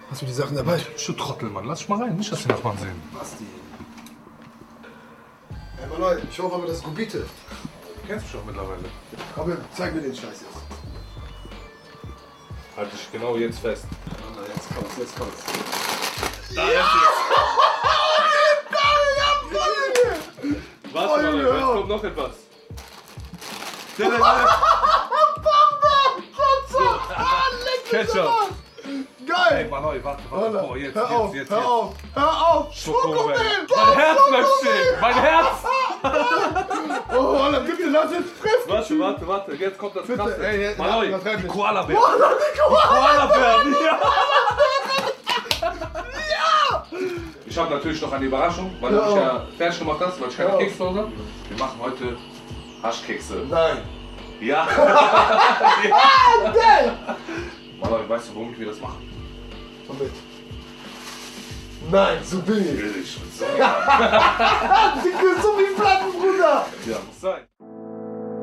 Hast du die Sachen dabei? Du Trottel, Mann. Lass dich mal rein. Nicht, dass die Nachbarn sehen. Basti. Ey, Mann, ich hoffe aber, das ist Gubite. Du kennst mich doch mittlerweile. Komm, zeig mir den Scheiß jetzt. Halt dich genau jetzt fest. Mann, jetzt kommt's, jetzt kommt's. Da ist es. Warte mal, jetzt kommt noch etwas. Ketchup. Geil! Ey, Mann, warte. Boah, jetzt. Hör auf! Schokomel. Mein Herz bleibt stehen. Mein Herz. Oh, Alter, bitte lass jetzt frisch! Warte. Jetzt kommt das Bitte, Krasse. ey, Mann, übertreib nicht. Koala-Bär. Koala-Bär! Ja. Ich habe natürlich noch eine Überraschung, weil du mich ja fertig gemacht hast, weil ich keine Kekse habe. Wir machen heute Haschkekse. Nein! Ja! Geil! Mann, weißt du, womit wir das machen? Womit? Nein, so billig! Billig. So wie